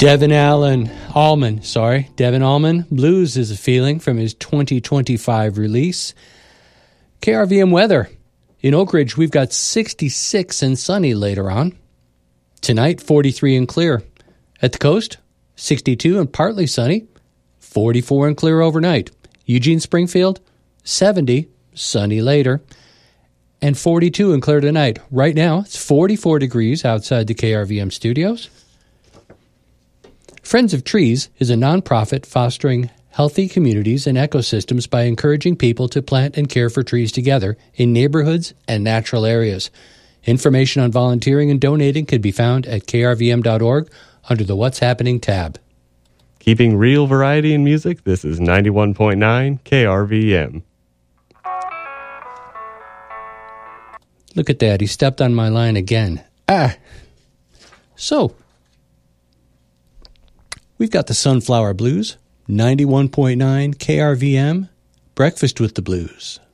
Devin Allman, Blues is a Feeling from his 2025 release. KRVM weather. In Oak Ridge, we've got 66 and sunny later on. Tonight, 43 and clear. At the coast, 62 and partly sunny, 44 and clear overnight. Eugene, Springfield, 70, sunny later, and 42 and clear tonight. Right now, it's 44 degrees outside the KRVM studios. Friends of Trees is a nonprofit fostering healthy communities and ecosystems by encouraging people to plant and care for trees together in neighborhoods and natural areas. Information on volunteering and donating can be found at krvm.org under the What's Happening tab. Keeping real variety in music, this is 91.9 KRVM. Look at that, he stepped on my line again. So, we've got the Sunflower Blues, 91.9 KRVM, Breakfast with the Blues.